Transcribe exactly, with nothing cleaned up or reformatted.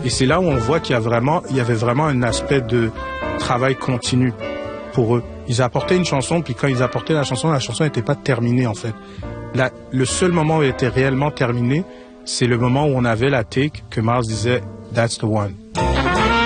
Et c'est là où on voit qu'il y a vraiment, il y avait vraiment un aspect de travail continu pour eux. Ils apportaient une chanson, puis quand ils apportaient la chanson, la chanson n'était pas terminée en fait. La, le seul moment où elle était réellement terminée, c'est le moment où on avait la take que Miles disait « That's the one ».